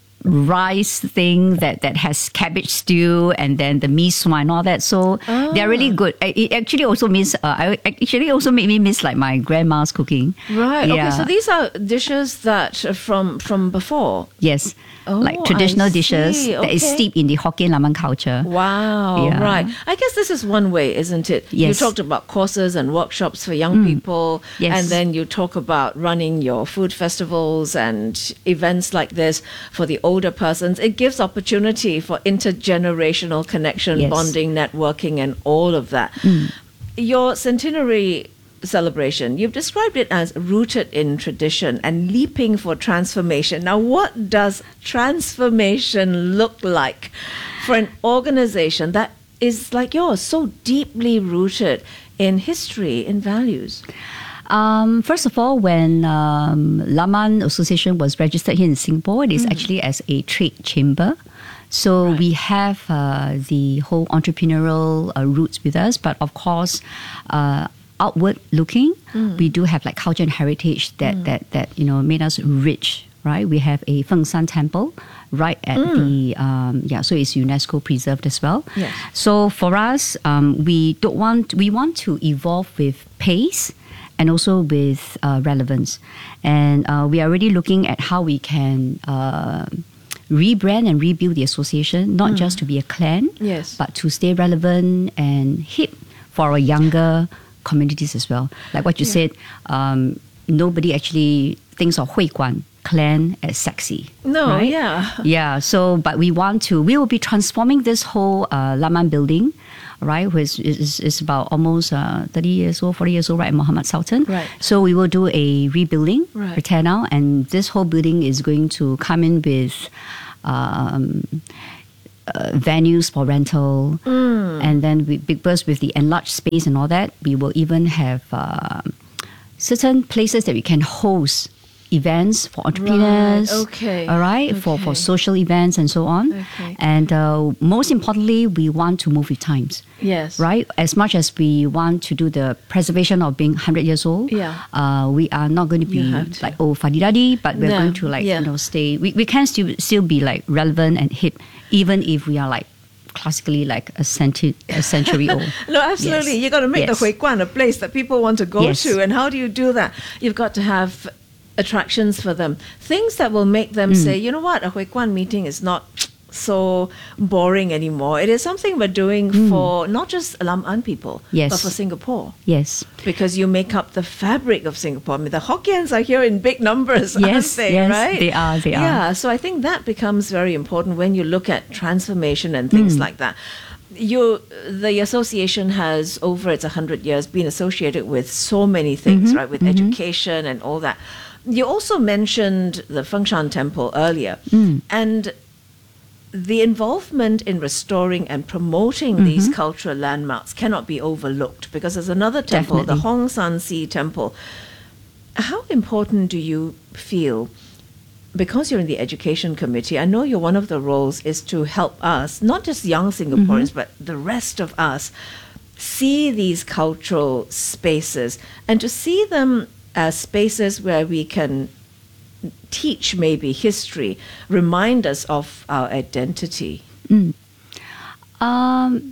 rice thing that, that has cabbage stew and then the mee sua and all that. So they're really good. Uh, It actually also means uh, I it actually also made me miss like my grandma's cooking. Right. Yeah. Okay. So these are dishes that are from from before. Yes. Oh, like traditional I dishes see. that is Okay. steeped in the Hokkien Laman culture. Wow, Yeah. right. I guess this is one way, isn't it? You Yes. talked about courses and workshops for young Mm. people, Yes. and then you talk about running your food festivals and events like this for the older persons. It gives opportunity for intergenerational connection, Yes. bonding, networking, and all of that. Mm. Your centenary celebration, you've described it as rooted in tradition and leaping for transformation. Now, what does transformation look like for an organization that is like yours, so deeply rooted in history, in values? Um, first of all, when um, Laman Association was registered here in Singapore, it is Mm. actually as a trade chamber. So we have uh, the whole entrepreneurial uh, roots with us, but of course, uh, outward looking, Mm. we do have like culture and heritage that Mm. that that you know made us rich. Right, we have a Feng Shan temple right at Mm. the um, yeah, so it's UNESCO preserved as well. Yes. So for us, um, we don't want we want to evolve with pace and also with uh, relevance, and uh, we are already looking at how we can uh, rebrand and rebuild the association, not Mm. just to be a clan, Yes. but to stay relevant and hip for our younger communities as well. Like what you Yeah. said, um, nobody actually thinks of Hui Guan clan as sexy. No, right? yeah. Yeah, so, but we want to, we will be transforming this whole uh, Laman building, right, which is, is about almost uh, thirty years old, forty years old, right, Mohammed Sultan. Right. So we will do a rebuilding, Right. for tear down, and this whole building is going to come in with um, uh, venues for rental, Mm. and then we, because with the enlarged space and all that, we will even have uh, certain places that we can host events for entrepreneurs. Right, okay, All right, for, for okay. social events and so on. Okay. And uh, most importantly, we want to move with times. Yes. Right? As much as we want to do the preservation of being one hundred years old, Yeah. uh, we are not going to You be have to. like, oh, fadidadi, but we're No, going to like, yeah. you know, stay. We, we can still, still be like relevant and hip, even if we are like classically like a century, a century old. No, absolutely. Yes. You got to make Yes. the Hui Guan a place that people want to go Yes. to. And how do you do that? You've got to have attractions for them. Things that will make them Mm. say, you know what, a Hui Guan meeting is not so boring anymore. It is something we're doing Mm. for not just Lam An people, Yes. but for Singapore. Yes. Because you make up the fabric of Singapore. I mean, the Hokkiens are here in big numbers, Yes, aren't they? yes, right? they are, they are. Yeah, so I think that becomes very important when you look at transformation and things Mm. like that. You, the association has, over its one hundred years, been associated with so many things, Mhm, right? With mhm. education and all that. You also mentioned the Fengshan Temple earlier. Mm. And the involvement in restoring and promoting these Mhm. cultural landmarks cannot be overlooked, because there's another temple, the Definitely. Hong San Si Temple. How important do you feel, because you're in the education committee, I know you're one of the roles is to help us, not just young Singaporeans, Mhm. but the rest of us, see these cultural spaces and to see them as spaces where we can teach maybe history, remind us of our identity. Mm. Um,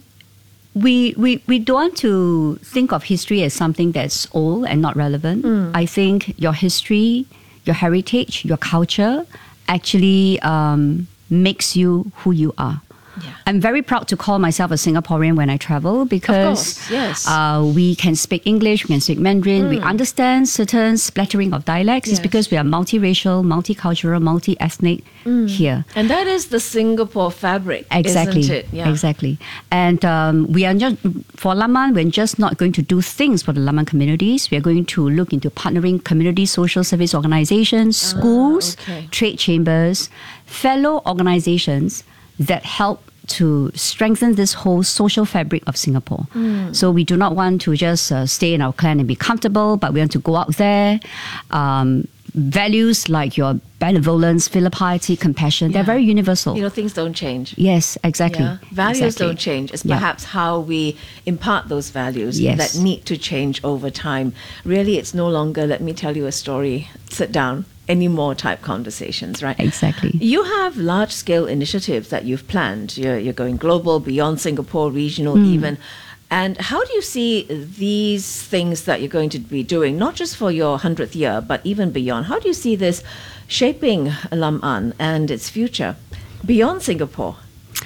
we, we, we don't want to think of history as something that's old and not relevant. Mm. I think your history, your heritage, your culture actually um, makes you who you are. I'm very proud to call myself a Singaporean when I travel because course, yes. uh, we can speak English, we can speak Mandarin, we Mm. understand certain splattering of dialects. It's Yes. because we are multiracial, multicultural, multi-ethnic Mm. here. And that is the Singapore fabric, Exactly. isn't it? Yeah. Exactly. And um, we are just, for Laman, we're just not going to do things for the Laman communities. We are going to look into partnering community social service organizations, schools, okay. trade chambers, fellow organizations that help to strengthen this whole social fabric of Singapore. Mm. So we do not want to just uh, stay in our clan and be comfortable, but we want to go out there. Um, values like your benevolence, filial piety, compassion, they're Yeah. very universal. You know, things don't change. Yes, exactly. Yeah. Values Exactly. don't change. It's Yeah. perhaps how we impart those values Yes. that need to change over time. Really, it's no longer, let me tell you a story, sit down, any more type conversations, right? Exactly. You have large scale initiatives that you've planned. You're, you're going global, beyond Singapore, regional Mm. even. And how do you see these things that you're going to be doing, not just for your hundredth year, but even beyond? How do you see this shaping Lam An and its future beyond Singapore?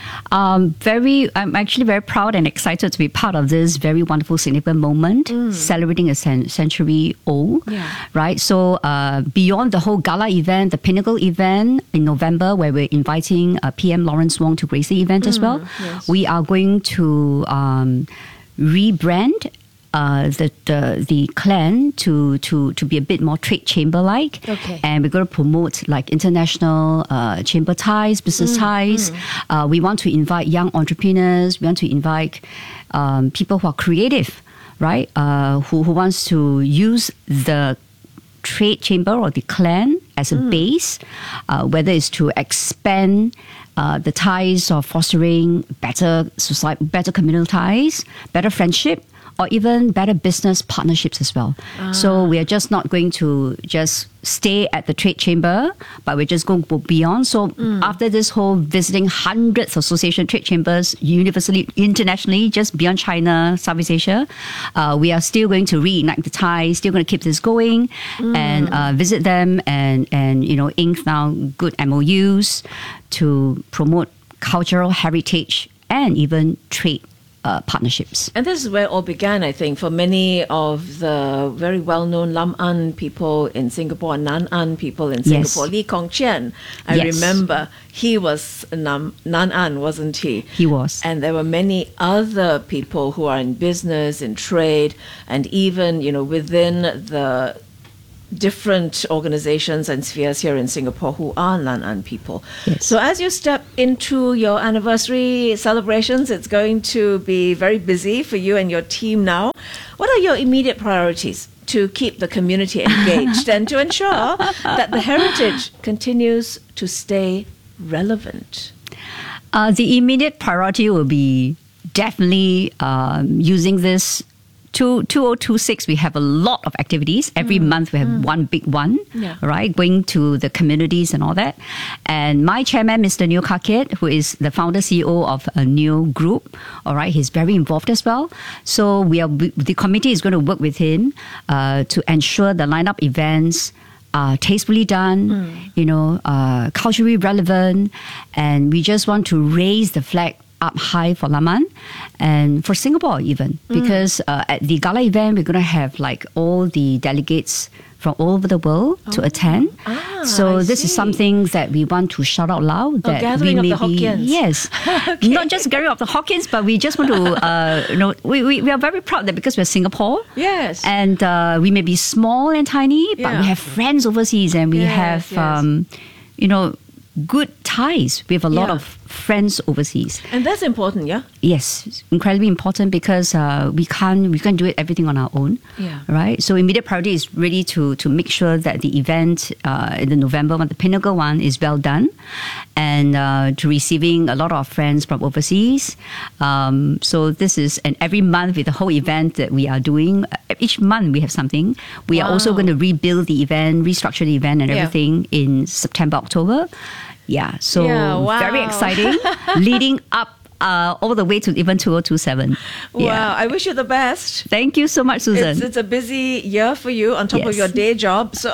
Um, very, I'm actually very proud and excited to be part of this very wonderful, significant moment, celebrating a cen- century old. Yeah. Right. So uh, beyond the whole gala event, the pinnacle event in November, where we're inviting uh, P M Lawrence Wong to grace the event as Mm, well, yes. we are going to um, rebrand. Uh, the, the the clan to, to, to be a bit more trade chamber like, Okay. and we're going to promote like international uh, chamber ties, business Mm, ties. Uh, we want to invite young entrepreneurs. We want to invite um, people who are creative, right? Uh, who who wants to use the trade chamber or the clan as a Mm. base, uh, whether it's to expand uh, the ties of fostering better society, better communal ties, better friendship, or even better business partnerships as well. So we are just not going to just stay at the trade chamber, but we're just going to go beyond. So after this whole visiting hundreds of association trade chambers universally, internationally, just beyond China, Southeast Asia, uh, we are still going to reignite the ties, still going to keep this going and uh, visit them and, and, you know, ink now good M O Us to promote cultural heritage and even trade uh, partnerships. And this is where it all began, I think, for many of the very well-known Lam An people in Singapore, Nan An people in Singapore. Yes. Lee Kong Chian, I Yes. remember he was Nam, Nan An, wasn't he? He was. And there were many other people who are in business, in trade, and even, you know, within the different organizations and spheres here in Singapore who are Nan An people. Yes. So as you step into your anniversary celebrations, it's going to be very busy for you and your team now. What are your immediate priorities to keep the community engaged and to ensure that the heritage continues to stay relevant? Uh, the immediate priority will be definitely um, using this. two thousand twenty-six, we have a lot of activities. Every mm. month we have mm. one big one, yeah. right? Going to the communities and all that. And my chairman, Mister Neo Kakit, who is the founder C E O of a Neo Group, all right, he's very involved as well. So we are the committee is going to work with him uh, to ensure the lineup events are tastefully done, mm. you know, uh, culturally relevant, and we just want to raise the flag up high for Lam An and for Singapore even, because uh, at the gala event we're going to have like all the delegates from all over the world oh. to attend. Ah, so I this see. is something that we want to shout out loud. That oh, gathering we may of the be, Hokkiens. Yes, okay. Not just gathering of the Hokkiens, but we just want to, uh, you know, we, we, we are very proud that because we're Singapore. Yes. And uh, we may be small and tiny, but Yeah. we have friends overseas and we Yes, have, yes. Um, you know, good ties. We have a lot Yeah. of friends overseas. And that's important, yeah? Yes, it's incredibly important because uh, we can't we can't do it everything on our own, Yeah. right? So immediate priority is really to to make sure that the event uh, in the November one, the Pinnacle one, is well done, and uh, to receiving a lot of friends from overseas. Um, so this is and every month with the whole event that we are doing, each month we have something. We are also Wow. going to rebuild the event, restructure the event, and Yeah. everything in September, October. Yeah, so Yeah, wow. very exciting, leading up uh, all the way to even two thousand twenty-seven. Wow, Yeah. I wish you the best. Thank you so much, Susan. It's, it's a busy year for you on top of Yes. your day job. So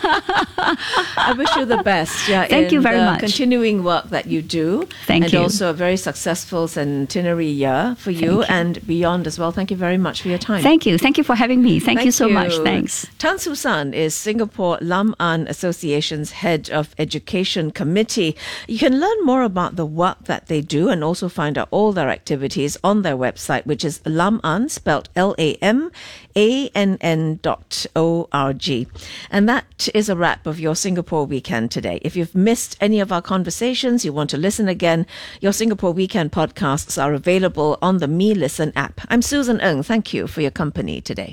I wish you the best. Yeah, Thank in you very the much. continuing work that you do. Thank and you. And also a very successful centenary year for you, Thank you. and beyond as well. Thank you very much for your time. Thank you. Thank you for having me. Thank, you so much. Thanks. Tan Su San is Singapore Lam An Association's head of education committee. You can learn more about the work that they do and also find out all their activities on their website, which is Lam An, spelled L A M A N N dot O R G. And that is a wrap of your Singapore Weekend today. If you've missed any of our conversations, you want to listen again, your Singapore Weekend podcasts are available on the Me Listen app. I'm Susan Ng. Thank you for your company today.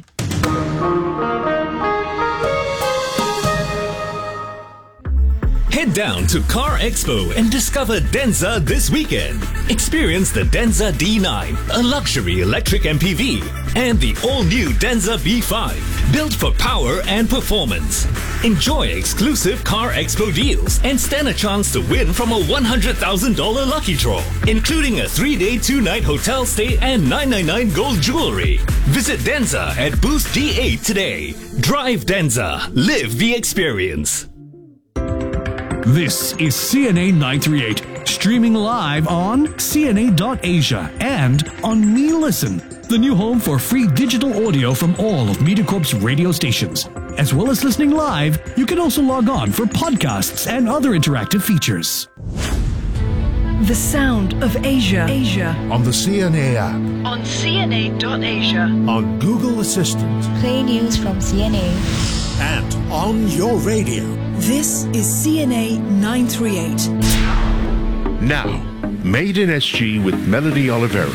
Head down to Car Expo and discover Denza this weekend. Experience the Denza D nine, a luxury electric M P V, and the all-new Denza B five, built for power and performance. Enjoy exclusive Car Expo deals and stand a chance to win from a one hundred thousand dollars lucky draw, including a three-day, two-night hotel stay and nine ninety-nine gold jewelry. Visit Denza at booth D eight today. Drive Denza. Live the experience. This is C N A nine thirty-eight, streaming live on C N A dot Asia and on Me Listen, the new home for free digital audio from all of MediaCorp's radio stations. As well as listening live, you can also log on for podcasts and other interactive features. The sound of Asia. Asia. On the C N A app. On C N A dot Asia. On Google Assistant. Play news from C N A. And on your radio. This is C N A nine thirty-eight. Now, Made in S G with Melanie Oliveira.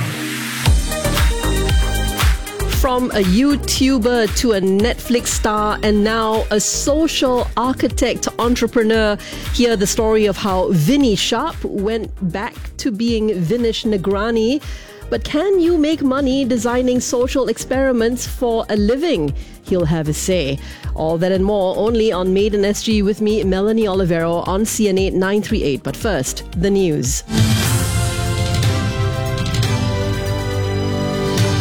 From a YouTuber to a Netflix star and now a social architect entrepreneur, hear the story of how Vinny Sharp went back to being Vinish Nagrani. But can you make money designing social experiments for a living? He'll have a say. All that and more only on Made in S G with me, Melanie Olivero, on C N A nine thirty-eight. But first, the news.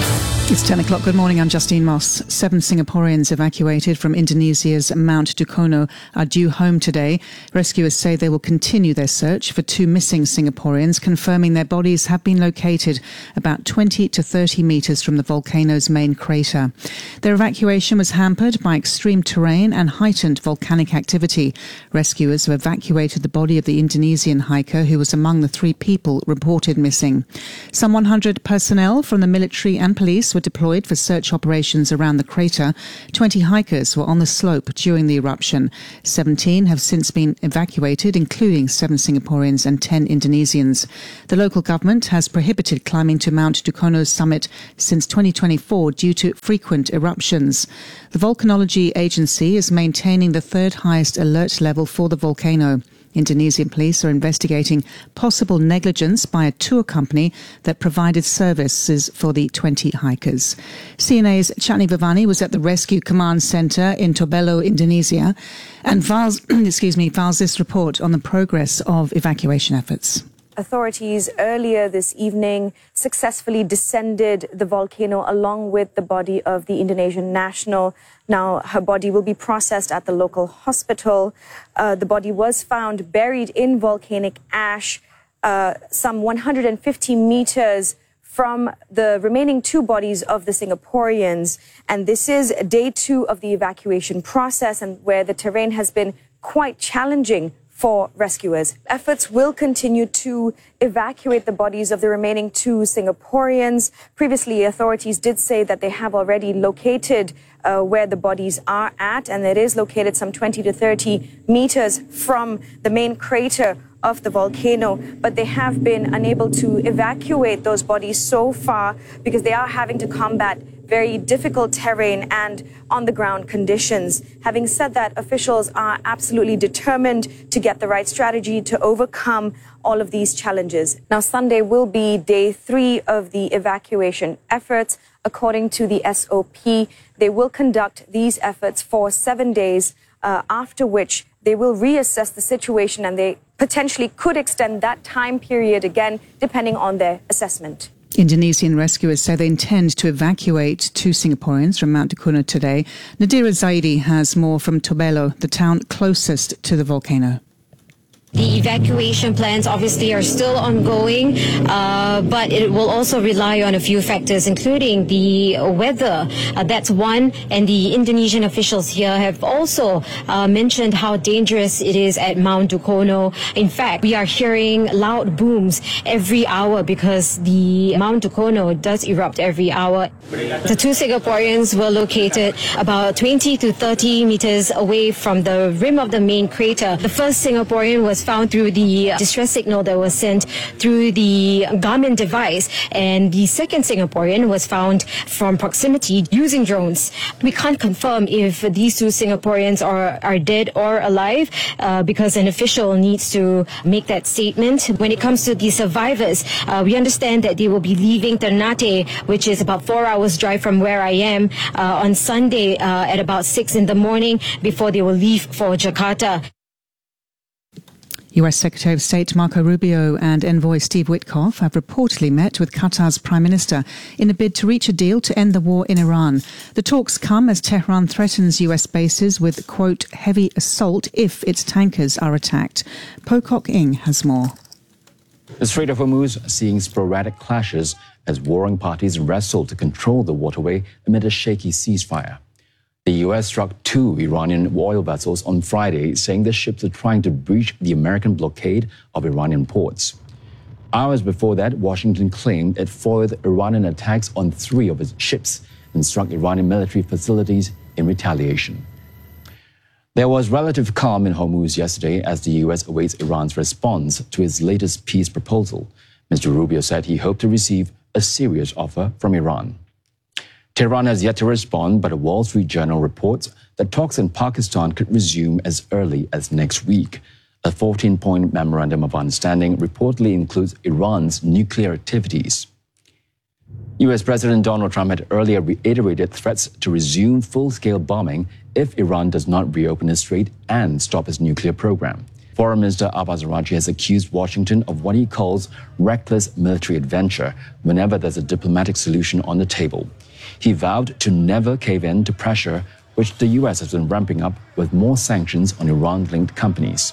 It's ten o'clock. Good morning. I'm Justine Moss. Seven Singaporeans evacuated from Indonesia's Mount Dukono are due home today. Rescuers say they will continue their search for two missing Singaporeans, confirming their bodies have been located about twenty to thirty metres from the volcano's main crater. Their evacuation was hampered by extreme terrain and heightened volcanic activity. Rescuers have evacuated the body of the Indonesian hiker who was among the three people reported missing. Some one hundred personnel from the military and police were deployed for search operations around the crater. twenty hikers were on the slope during the eruption. seventeen have since been evacuated, including seven Singaporeans and ten Indonesians. The local government has prohibited climbing to Mount Dukono's summit since twenty twenty-four due to frequent eruptions. The Volcanology Agency is maintaining the third highest alert level for the volcano. Indonesian police are investigating possible negligence by a tour company that provided services for the twenty hikers. C N A's Chatni Vivani was at the Rescue Command Centre in Tobelo, Indonesia, and files, excuse me, files this report on the progress of evacuation efforts. Authorities earlier this evening successfully descended the volcano along with the body of the Indonesian national. Now, her body will be processed at the local hospital. Uh, the body was found buried in volcanic ash, uh, some one hundred fifty meters from the remaining two bodies of the Singaporeans. And this is day two of the evacuation process, and where the terrain has been quite challenging for rescuers. Efforts will continue to evacuate the bodies of the remaining two Singaporeans. Previously, authorities did say that they have already located uh, where the bodies are at, and it is located some twenty to thirty meters from the main crater of the volcano, but they have been unable to evacuate those bodies so far because they are having to combat very difficult terrain and on-the-ground conditions. Having said that, officials are absolutely determined to get the right strategy to overcome all of these challenges. Now, Sunday will be day three of the evacuation efforts. According to the S O P, they will conduct these efforts for seven days, uh, after which they will reassess the situation, and they potentially could extend that time period again, depending on their assessment. Indonesian rescuers say they intend to evacuate two Singaporeans from Mount Dukono today. Nadira Zaidi has more from Tobelo, the town closest to the volcano. The evacuation plans obviously are still ongoing, uh, but it will also rely on a few factors, including the weather. Uh, that's one, and the Indonesian officials here have also uh, mentioned how dangerous it is at Mount Dukono. In fact, we are hearing loud booms every hour because the Mount Dukono does erupt every hour. The two Singaporeans were located about twenty to thirty meters away from the rim of the main crater. The first Singaporean was found through the distress signal that was sent through the Garmin device, and the second Singaporean was found from proximity using drones. We can't confirm if these two Singaporeans are, are dead or alive uh, because an official needs to make that statement. When it comes to the survivors, uh, we understand that they will be leaving Ternate, which is about four hours drive from where I am, uh, on Sunday uh, at about six in the morning before they will leave for Jakarta. U S Secretary of State Marco Rubio and envoy Steve Witkoff have reportedly met with Qatar's Prime Minister in a bid to reach a deal to end the war in Iran. The talks come as Tehran threatens U S bases with, quote, heavy assault if its tankers are attacked. Pocock Ing has more. The Strait of Hormuz seeing sporadic clashes as warring parties wrestle to control the waterway amid a shaky ceasefire. The U S struck two Iranian oil vessels on Friday, saying the ships are trying to breach the American blockade of Iranian ports. Hours before that, Washington claimed it foiled Iranian attacks on three of its ships and struck Iranian military facilities in retaliation. There was relative calm in Hormuz yesterday as the U S awaits Iran's response to its latest peace proposal. Mister Rubio said he hoped to receive a serious offer from Iran. Tehran has yet to respond, but a Wall Street Journal reports that talks in Pakistan could resume as early as next week. A fourteen-point memorandum of understanding reportedly includes Iran's nuclear activities. U S President Donald Trump had earlier reiterated threats to resume full-scale bombing if Iran does not reopen the strait and stop its nuclear program. Foreign Minister Abbas Araghchi has accused Washington of what he calls reckless military adventure whenever there's a diplomatic solution on the table. He vowed to never cave in to pressure, which the U S has been ramping up with more sanctions on Iran-linked companies.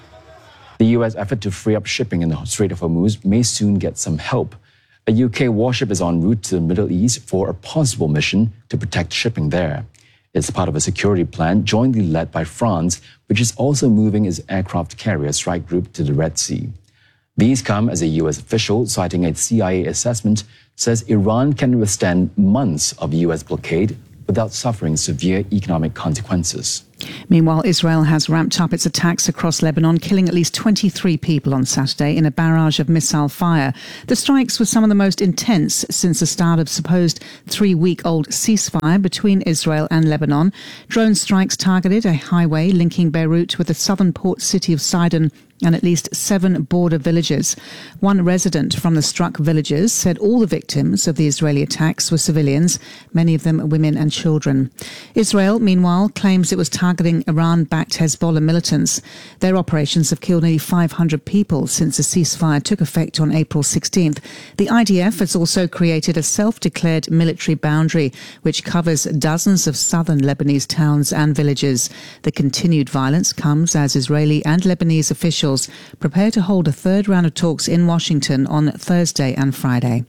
The U S effort to free up shipping in the Strait of Hormuz may soon get some help. A U K warship is en route to the Middle East for a possible mission to protect shipping there. It's part of a security plan jointly led by France, which is also moving its aircraft carrier strike group to the Red Sea. These come as a U S official, citing a C I A assessment, says Iran can withstand months of U S blockade without suffering severe economic consequences. Meanwhile, Israel has ramped up its attacks across Lebanon, killing at least twenty-three people on Saturday in a barrage of missile fire. The strikes were some of the most intense since the start of supposed three-week-old ceasefire between Israel and Lebanon. Drone strikes targeted a highway linking Beirut with the southern port city of Sidon and at least seven border villages. One resident from the struck villages said all the victims of the Israeli attacks were civilians, many of them women and children. Israel, meanwhile, claims it was targeting Iran-backed Hezbollah militants. Their operations have killed nearly five hundred people since the ceasefire took effect on April sixteenth. The I D F has also created a self-declared military boundary, which covers dozens of southern Lebanese towns and villages. The continued violence comes as Israeli and Lebanese officials prepare to hold a third round of talks in Washington on Thursday and Friday.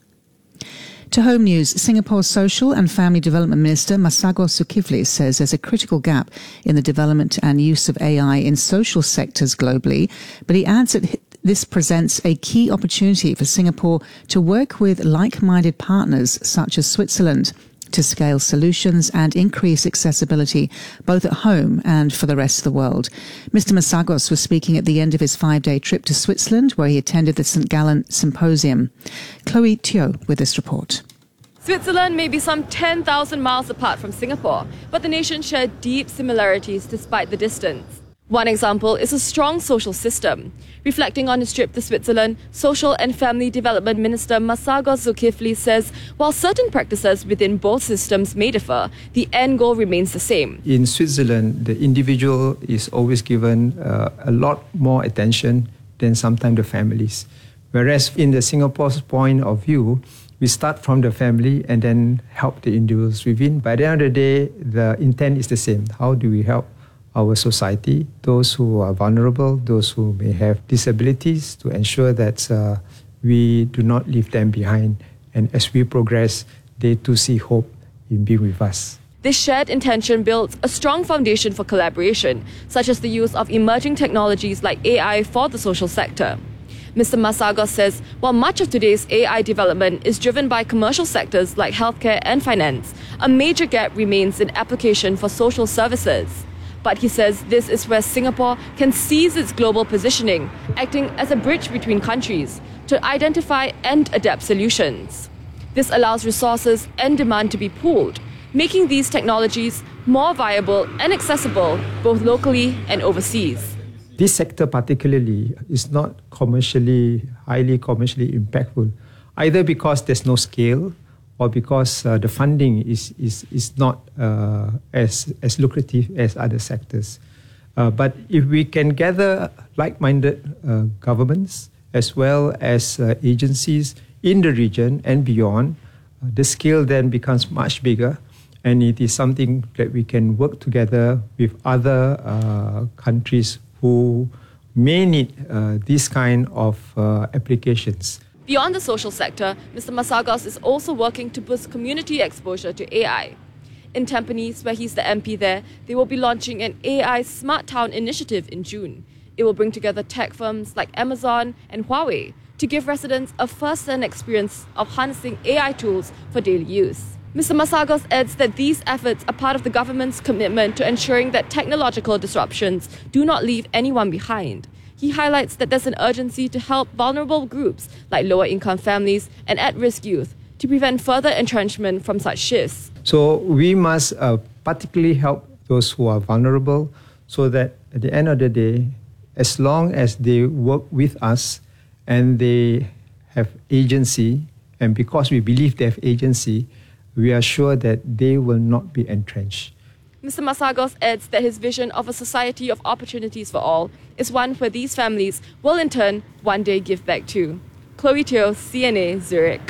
To Home News, Singapore's Social and Family Development Minister Masagos Zulkifli says there's a critical gap in the development and use of A I in social sectors globally, but he adds that this presents a key opportunity for Singapore to work with like-minded partners such as Switzerland to scale solutions and increase accessibility both at home and for the rest of the world. Mister Masagos was speaking at the end of his five-day trip to Switzerland, where he attended the Saint Gallen Symposium. Chloe Teo with this report. Switzerland may be some ten thousand miles apart from Singapore, but the nations share deep similarities despite the distance. One example is a strong social system. Reflecting on his trip to Switzerland, Social and Family Development Minister Masagos Zulkifli says while certain practices within both systems may differ, the end goal remains the same. In Switzerland, the individual is always given uh, a lot more attention than sometimes the families. Whereas in the Singapore's point of view, we start from the family and then help the individuals within. By the end of the day, the intent is the same. How do we help our society, those who are vulnerable, those who may have disabilities, to ensure that uh, we do not leave them behind. And as we progress, they too see hope in being with us. This shared intention builds a strong foundation for collaboration, such as the use of emerging technologies like A I for the social sector. Mister Masagos says while much of today's A I development is driven by commercial sectors like healthcare and finance, a major gap remains in application for social services. But he says this is where Singapore can seize its global positioning, acting as a bridge between countries to identify and adapt solutions. This allows resources and demand to be pooled, making these technologies more viable and accessible both locally and overseas. This sector particularly is not commercially, highly commercially impactful, either because there's no scale or because uh, the funding is is is not uh, as as lucrative as other sectors. Uh, but if we can gather like-minded uh, governments as well as uh, agencies in the region and beyond, uh, the scale then becomes much bigger, and it is something that we can work together with other uh, countries who may need uh, this kind of uh, applications. Beyond the social sector, Mister Masagos is also working to boost community exposure to A I. In Tampines, where he's the M P there, they will be launching an A I Smart Town initiative in June. It will bring together tech firms like Amazon and Huawei to give residents a first-hand experience of harnessing A I tools for daily use. Mister Masagos adds that these efforts are part of the government's commitment to ensuring that technological disruptions do not leave anyone behind. He highlights that there's an urgency to help vulnerable groups like lower-income families and at-risk youth to prevent further entrenchment from such shifts. So we must uh, particularly help those who are vulnerable so that at the end of the day, as long as they work with us and they have agency, and because we believe they have agency, we are sure that they will not be entrenched. Mister Masagos adds that his vision of a society of opportunities for all is one where these families will in turn one day give back to. Chloe Teo, C N A, Zurich.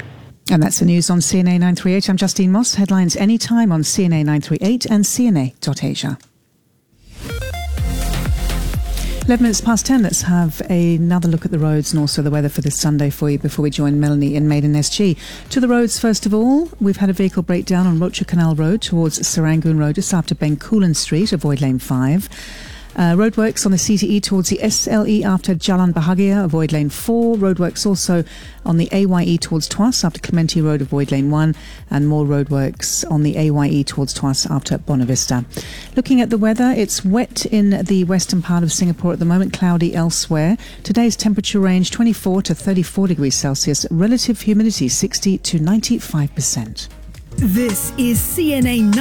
And that's the news on C N A nine thirty-eight. I'm Justine Moss. Headlines anytime on C N A nine thirty-eight and C N A dot Asia. eleven minutes past ten, let's have another look at the roads and also the weather for this Sunday for you before we join Melanie in Maiden S G. To the roads, first of all, we've had a vehicle breakdown on Rocha Canal Road towards Serangoon Road just after Bencoolen Street, avoid lane five. Uh, roadworks on the C T E towards the S L E after Jalan Bahagia, avoid lane four. Roadworks also on the A Y E towards Tuas after Clementi Road, avoid lane one. And more roadworks on the A Y E towards Tuas after Bonavista. Looking at the weather, it's wet in the western part of Singapore at the moment, cloudy elsewhere. Today's temperature range twenty-four to thirty-four degrees Celsius, relative humidity sixty to ninety-five percent. This is C N A